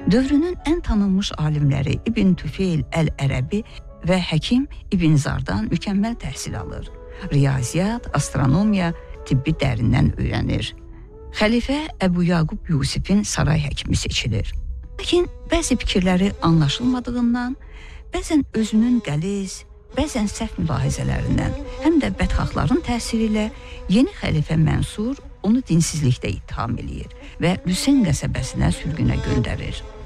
Dövrünün ən tanınmış alimləri İbn Tüfeyl Əl-Ərəbi və həkim İbn Zardan mükəmməl təhsil alır. Riyaziyyat, astronomiya, tibbi dərindən öyrənir. Xəlifə Əbu Yaqub Yusifin saray həkimi seçilir. Lakin bəzi fikirləri anlaşılmadığından, bəzən özünün qəliz, bəzən səhv mülahizələrindən, həm də bədxahların təsiri ilə yeni xəlifə Mənsur onu dinsizlikdə ittiham eləyir və Lüsen qəsəbəsinə sürgünə göndərir.